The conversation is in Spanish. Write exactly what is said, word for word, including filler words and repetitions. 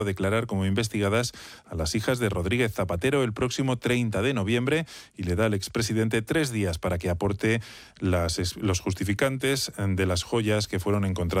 declarar como investigadas a las hijas de Rodríguez Zapatero el próximo treinta de noviembre y le da al expresidente tres días para que aporte las, los justificantes de las joyas que fueron encontradas